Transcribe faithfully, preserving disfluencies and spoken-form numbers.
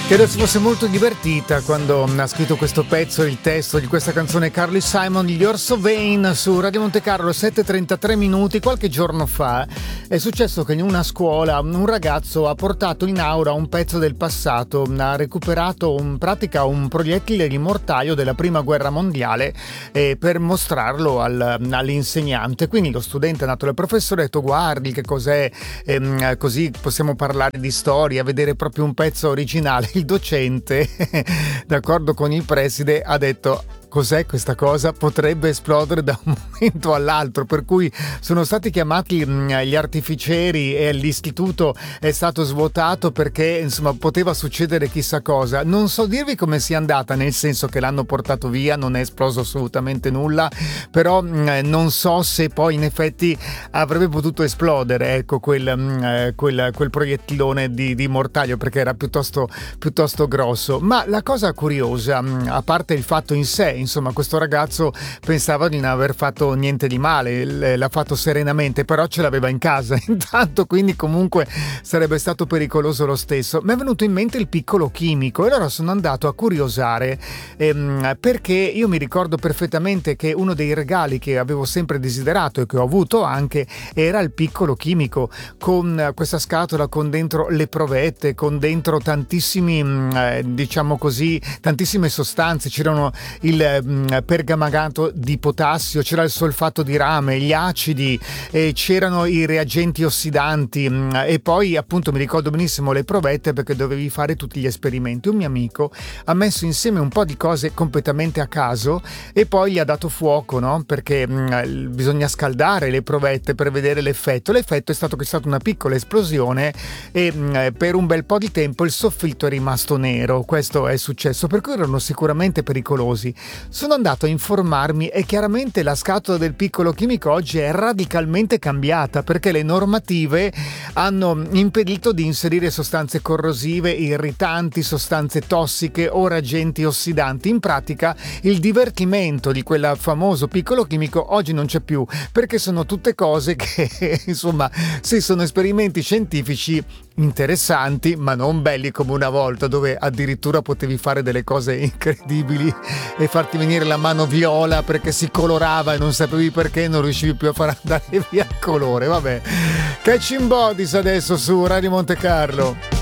Credo si fosse molto divertita quando ha scritto questo pezzo, il testo di questa canzone Carly Simon, gli Orsovain, su Radio Monte Carlo, sette e trentatré minuti. Qualche giorno fa è successo che in una scuola un ragazzo ha portato in aula un pezzo del passato, ha recuperato in pratica un proiettile di mortaio della prima guerra mondiale eh, per mostrarlo al, all'insegnante. Quindi lo studente è andato dal professore e ha detto: guardi che cos'è, ehm, così possiamo parlare di storia, vedere proprio un pezzo originale. Il docente, d'accordo con il preside, ha detto: cos'è questa cosa? Potrebbe esplodere da un momento all'altro, per cui sono stati chiamati gli artificieri e l'istituto è stato svuotato perché insomma poteva succedere chissà cosa. Non so dirvi come sia andata, nel senso che l'hanno portato via, non è esploso assolutamente nulla, però non so se poi in effetti avrebbe potuto esplodere, ecco, quel, quel, quel proiettilone di, di mortaio, perché era piuttosto, piuttosto grosso. Ma la cosa curiosa, a parte il fatto in sé, insomma, questo ragazzo pensava di non aver fatto niente di male, l'ha fatto serenamente, però ce l'aveva in casa intanto, quindi comunque sarebbe stato pericoloso lo stesso. Mi è venuto in mente il piccolo chimico e allora sono andato a curiosare, ehm, perché io mi ricordo perfettamente che uno dei regali che avevo sempre desiderato e che ho avuto anche era il piccolo chimico, con questa scatola con dentro le provette, con dentro tantissimi, eh, diciamo così, tantissime sostanze. C'erano il pergamanato di potassio, c'era il solfato di rame, gli acidi, e c'erano i reagenti ossidanti, e poi appunto mi ricordo benissimo le provette, perché dovevi fare tutti gli esperimenti. Un mio amico ha messo insieme un po' di cose completamente a caso e poi gli ha dato fuoco, no? Perché mh, bisogna scaldare le provette per vedere l'effetto. L'effetto è stato che è stata una piccola esplosione e mh, per un bel po' di tempo il soffitto è rimasto nero. Questo è successo, per cui erano sicuramente pericolosi. Sono andato a informarmi e chiaramente la scatola del piccolo chimico oggi è radicalmente cambiata, perché le normative hanno impedito di inserire sostanze corrosive, irritanti, sostanze tossiche o reagenti ossidanti. In pratica il divertimento di quel famoso piccolo chimico oggi non c'è più, perché sono tutte cose che insomma sì, sono esperimenti scientifici interessanti ma non belli come una volta, dove addirittura potevi fare delle cose incredibili e farti venire la mano viola perché si colorava e non sapevi perché, non riuscivi più a far andare via il colore. Vabbè, Catching Bodies adesso su Radio Monte Carlo.